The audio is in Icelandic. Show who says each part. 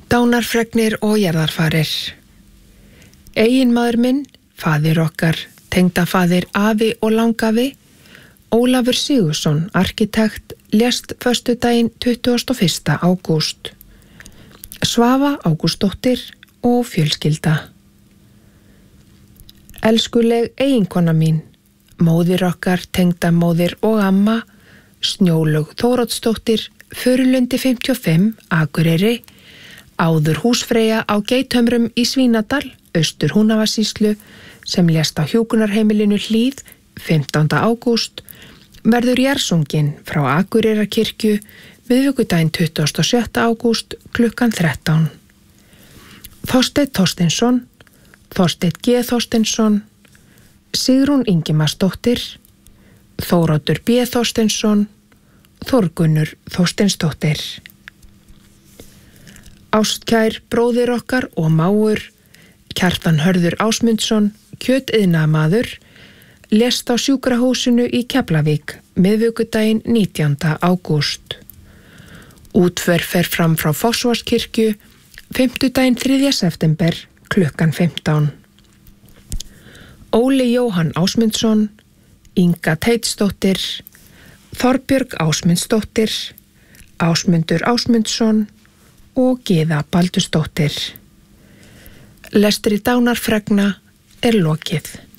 Speaker 1: Dánarfregnir og jarðarfarir. Eiginmaður minn, faðir okkar, tengdafaðir, afi og langafi, Ólafur Sigurðsson, arkitekt, lést föstudaginn 21. ágúst. Svava Ágústsdóttir og fjölskylda. Elskuleg eiginkona mín, móðir okkar, tengdamóðir og amma, Snjólaug Þóroddsdóttir, Furulundi 55, Akureyri, áður húsfreyja á Geithömrum í Svínadal, austur Húnavatnssýslu, sem lést á hjúkrunarheimilinu Hlíð 15. ágúst, verður jarðsungin frá Akureyrakirkju miðvikudaginn 26. ágúst klukkan 13. Þorsteinn Þorsteinsson, Þorsteinn G. Þorsteinsson, Sigrún Ingimarsdóttir, Þóroddur B. Þorsteinsson, Þórgunnur Þorsteinsdóttir. Ástkær bróðir okkar og mágur, Kjartan Hörður Ásmundsson, kjötiðnaðarmaður, lést á sjúkrahúsinu í Keflavík miðvikudaginn 19. ágúst. Útför fer fram frá Fossvogskirkju fimmtudaginn 3. september klukkan 15. Óli Jóhann Ásmundsson, Inga Teitsdóttir, Þorbjörg Ásmundsdóttir, Ásmundur Ásmundsson og Gyða Baldursdóttir. Lestri dánarfregna er lokið.